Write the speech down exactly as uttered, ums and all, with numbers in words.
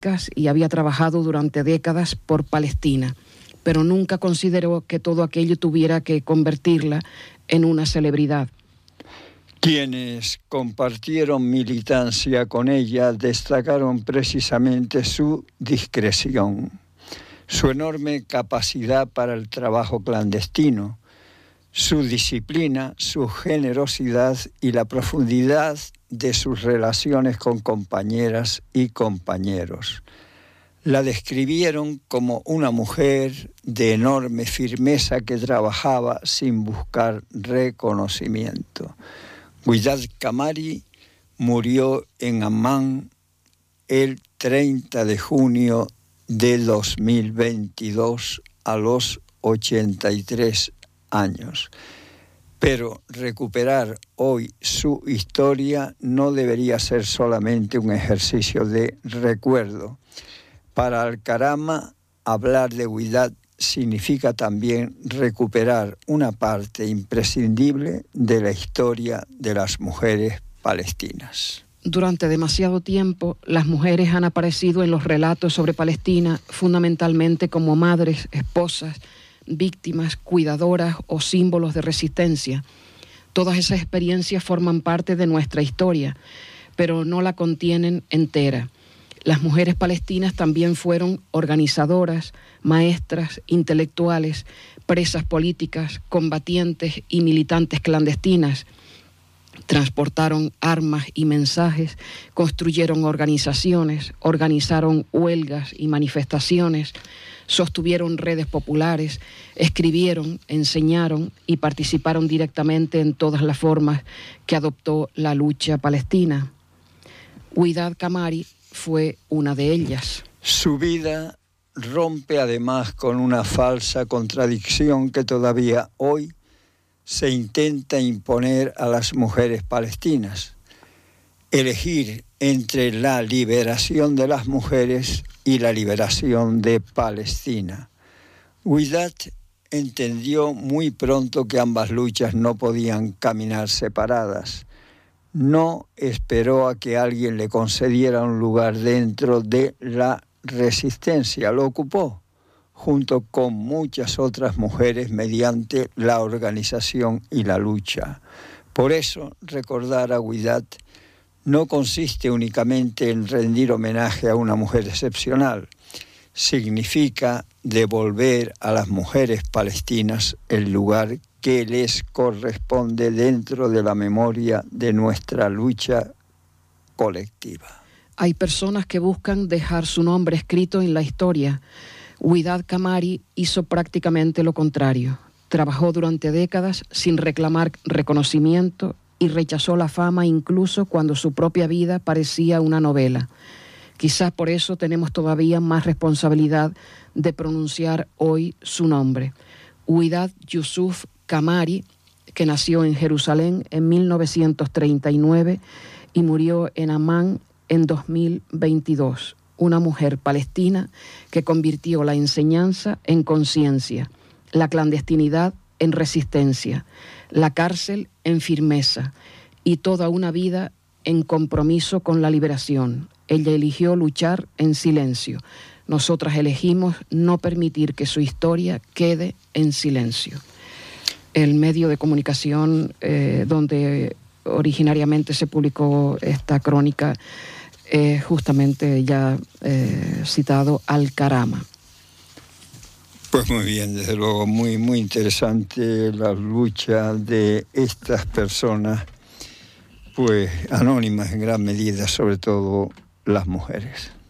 y había trabajado durante décadas por Palestina, pero nunca consideró que todo aquello tuviera que convertirla en una celebridad. Quienes compartieron militancia con ella destacaron precisamente su discreción, su enorme capacidad para el trabajo clandestino, su disciplina, su generosidad y la profundidad de sus relaciones con compañeras y compañeros. La describieron como una mujer de enorme firmeza que trabajaba sin buscar reconocimiento. Widad Kamari murió en Amán el treinta de junio de dos mil veintidós a los ochenta y tres años. Pero recuperar hoy su historia no debería ser solamente un ejercicio de recuerdo. Para Al-Karama, hablar de Widad significa también recuperar una parte imprescindible de la historia de las mujeres palestinas. Durante demasiado tiempo, las mujeres han aparecido en los relatos sobre Palestina fundamentalmente como madres, esposas, víctimas, cuidadoras o símbolos de resistencia. Todas esas experiencias forman parte de nuestra historia, pero no la contienen entera. Las mujeres palestinas también fueron organizadoras, maestras, intelectuales, presas políticas, combatientes y militantes clandestinas. Transportaron armas y mensajes, construyeron organizaciones, organizaron huelgas y manifestaciones, sostuvieron redes populares, escribieron, enseñaron y participaron directamente en todas las formas que adoptó la lucha palestina. Widad Kamari fue una de ellas. Su vida rompe además con una falsa contradicción que todavía hoy se intenta imponer a las mujeres palestinas: elegir entre la liberación de las mujeres y la liberación de Palestina. Widad entendió muy pronto que ambas luchas no podían caminar separadas. No esperó a que alguien le concediera un lugar dentro de la resistencia, lo ocupó, junto con muchas otras mujeres, mediante la organización y la lucha. Por eso, recordar a Widad no consiste únicamente en rendir homenaje a una mujer excepcional. Significa devolver a las mujeres palestinas el lugar que les corresponde dentro de la memoria de nuestra lucha colectiva. Hay personas que buscan dejar su nombre escrito en la historia. Widad Kamari hizo prácticamente lo contrario. Trabajó durante décadas sin reclamar reconocimiento y rechazó la fama incluso cuando su propia vida parecía una novela. Quizás por eso tenemos todavía más responsabilidad de pronunciar hoy su nombre. Widad Yusuf Kamari, que nació en Jerusalén en mil novecientos treinta y nueve y murió en Amán en dos mil veintidós. Una mujer palestina que convirtió la enseñanza en conciencia, la clandestinidad en resistencia, la cárcel en firmeza y toda una vida en compromiso con la liberación. Ella eligió luchar en silencio. Nosotras elegimos no permitir que su historia quede en silencio. El medio de comunicación eh, donde originariamente se publicó esta crónica es justamente ya eh, citado Al-Karama. Pues muy bien, desde luego, muy, muy interesante la lucha de estas personas, pues anónimas en gran medida, sobre todo las mujeres.